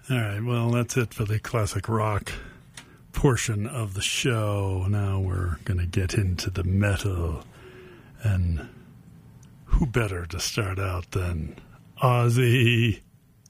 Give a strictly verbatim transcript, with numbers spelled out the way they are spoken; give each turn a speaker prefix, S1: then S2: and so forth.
S1: All right, well, that's it for the classic rock portion of the show. Now we're going to get into the metal, and who better to start out than Ozzy?